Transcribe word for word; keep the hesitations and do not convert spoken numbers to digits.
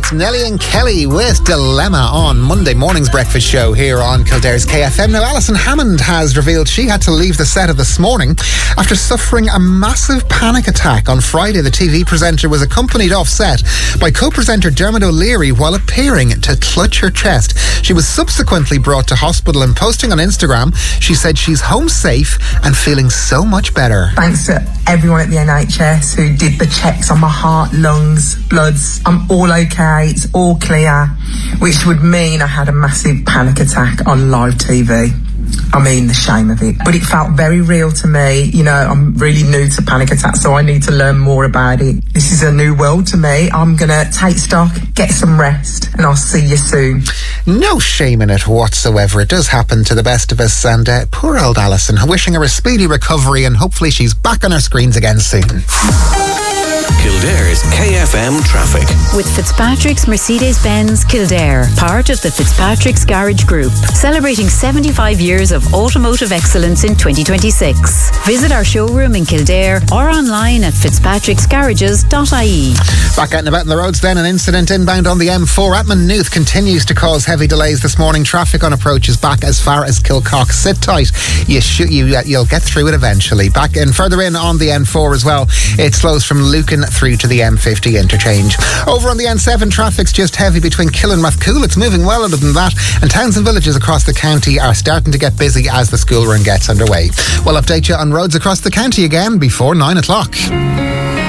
It's Nelly and Kelly with Dilemma on Monday morning's breakfast show here on Kildare's K F M. Now, Alison Hammond has revealed she had to leave the set of This Morning after suffering a massive panic attack. On Friday, the T V presenter was accompanied off set by co-presenter Dermot O'Leary while appearing to clutch her chest. She was subsequently brought to hospital, and posting on Instagram, she said she's home safe and feeling so much better. Thanks to everyone at the N H S who did the checks on my heart, lungs, bloods. I'm all okay, it's all clear, which would mean I had a massive panic attack on live T V. I mean, the shame of it. But it felt very real to me. You know, I'm really new to panic attacks, so I need to learn more about it. This is a new world to me. I'm going to take stock, get some rest, and I'll see you soon. No shame in it whatsoever. It does happen to the best of us, and uh, poor old Alison, wishing her a speedy recovery, and hopefully she's back on our screens again soon. Kildare's K F M traffic. With Fitzpatrick's Mercedes-Benz Kildare, part of the Fitzpatrick's Garage Group, celebrating seventy-five years of automotive excellence in twenty twenty-six. Visit our showroom in Kildare or online at fitzpatricks garages dot I E. Back out and about on the roads then, an incident inbound on the M four at Maynooth continues to cause heavy delays this morning. Traffic on approach is back as far as Kilcock. Sit tight, you shoot, you, uh, you'll get through it eventually. Back and further in on the N four as well, it slows from Lucan through to the M fifty interchange. Over on the N seven, traffic's just heavy between Kill and Rathcoole. It's moving well other than that, and towns and villages across the county are starting to get busy as the school run gets underway. We'll update you on roads across the county again before nine o'clock.